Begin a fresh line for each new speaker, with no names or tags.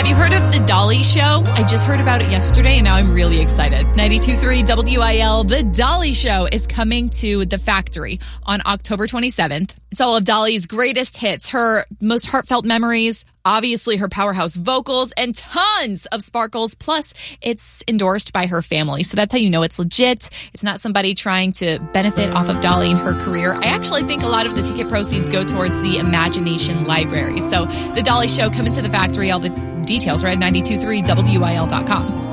Have you heard of The Dolly Show? I just heard about it yesterday, and now I'm really excited. 92.3 WIL, The Dolly Show is coming to the Factory on October 27th. It's all of Dolly's greatest hits, her most heartfelt memories, obviously her powerhouse vocals, and tons of sparkles. Plus, it's endorsed by her family. So that's how you know it's legit. It's not somebody trying to benefit off of Dolly and her career. I actually think a lot of the ticket proceeds go towards the Imagination Library. So The Dolly Show coming to the Factory. All the details are at 92.3WIL.com.